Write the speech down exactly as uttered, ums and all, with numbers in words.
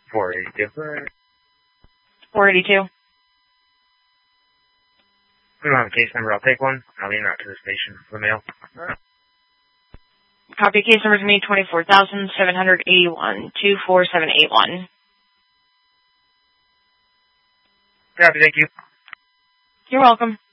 four eighty-two. four eighty-two. We don't have a case number. I'll take one. I'll leave it out to the station for the mail. Copy. Case number to me, twenty-four thousand seven hundred eighty-one, two four seven eight one. Copy. Thank you. You're welcome.